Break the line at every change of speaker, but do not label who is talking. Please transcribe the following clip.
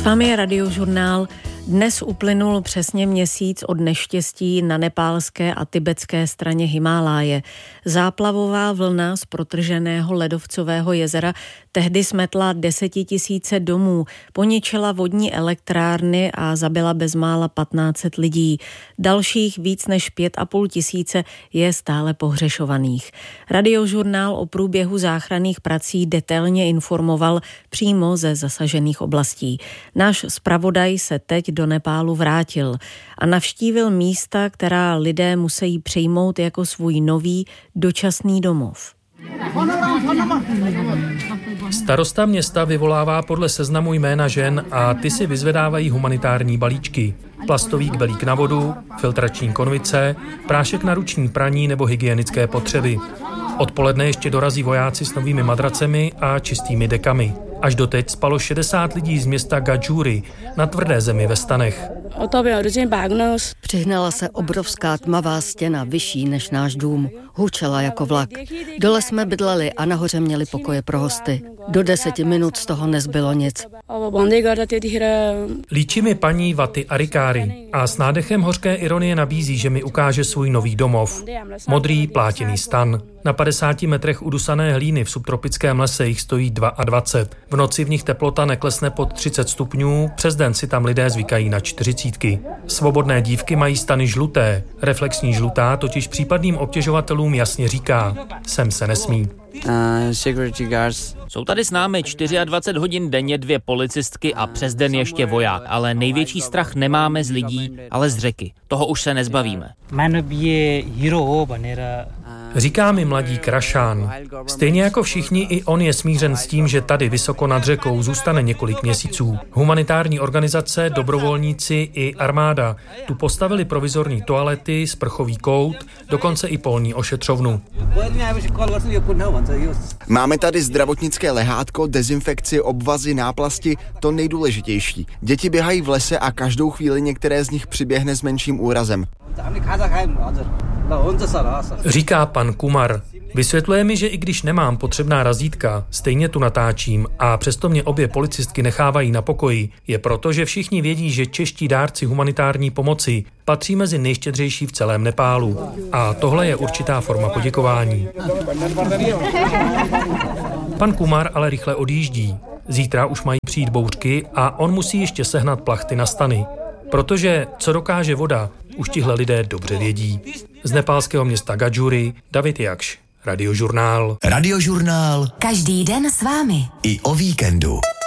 vámi je Radiožurnál. Dnes uplynul přesně měsíc od neštěstí na nepálské a tibetské straně Himáláje. Záplavová vlna z protrženého ledovcového jezera tehdy smetla 10 000 domů, poničila vodní elektrárny a zabila bezmála 1500 lidí. Dalších víc než 5 500 je stále pohřešovaných. Radiožurnál o průběhu záchranných prací detailně informoval přímo ze zasažených oblastí. Náš zpravodaj se teď do Nepálu vrátil a navštívil místa, která lidé musí přijmout jako svůj nový dočasný domov.
Starosta města vyvolává podle seznamu jména žen a ty si vyzvedávají humanitární balíčky. Plastový kbelík na vodu, filtrační konvice, prášek na ruční praní nebo hygienické potřeby. Odpoledne ještě dorazí vojáci s novými madracemi a čistými dekami. Až doteď spalo 60 lidí z města Gadžúry na tvrdé zemi ve stanech.
Přihnala se obrovská tmavá stěna, vyšší než náš dům. Hučela jako vlak. Dole jsme bydleli a nahoře měli pokoje pro hosty. Do 10 minut z toho nezbylo nic.
Líčí mi paní Vaty Arikáry a s nádechem hořké ironie nabízí, že mi ukáže svůj nový domov. Modrý plátěný stan. Na 50 metrech udusané hlíny v subtropickém lese jich stojí 22. V noci v nich teplota neklesne pod 30 stupňů, přes den si tam lidé zvykají na 40. Svobodné dívky mají stany žluté. Reflexní žlutá totiž případným obtěžovatelům jasně říká, sem se nesmí.
Jsou tady s námi 24 hodin denně 2 policistky a přes den ještě voják, ale největší strach nemáme z lidí, ale z řeky. Toho už se nezbavíme.
Říká mi mladík Rašán. Stejně jako všichni, i on je smířen s tím, že tady vysoko nad řekou zůstane několik měsíců. Humanitární organizace, dobrovolníci i armáda tu postavili provizorní toalety, sprchový kout, dokonce i polní ošetřovnu.
Máme tady zdravotnické lehátko, dezinfekci, obvazy, náplasti, to nejdůležitější. Děti běhají v lese a každou chvíli některé z nich přiběhne s menším úrazem.
Říká pan Kumar. Vysvětluje mi, že i když nemám potřebná razítka, stejně tu natáčím a přesto mě obě policistky nechávají na pokoji. Je proto, že všichni vědí, že čeští dárci humanitární pomoci patří mezi nejštědřejší v celém Nepálu. A tohle je určitá forma poděkování. Pan Kumar ale rychle odjíždí. Zítra už mají přijít bouřky a on musí ještě sehnat plachty na stany. Protože co dokáže voda, už tihle lidé dobře vědí. Z nepálského města Gadžúry David Jakš, Radiožurnál.
Radiožurnál.
Každý den s vámi.
I o víkendu.